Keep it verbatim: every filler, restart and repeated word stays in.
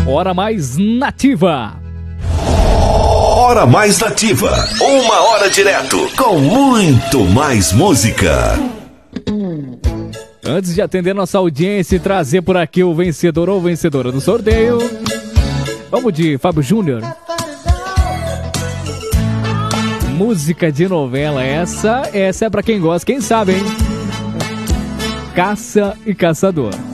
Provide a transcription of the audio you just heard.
Hora Mais Nativa. Hora Mais Nativa. Uma hora direto com muito mais música. Antes de atender nossa audiência e trazer por aqui o vencedor ou vencedora do sorteio, vamos de Fábio Júnior. Música de novela, essa, essa é pra quem gosta, quem sabe, hein? Caça e Caçador.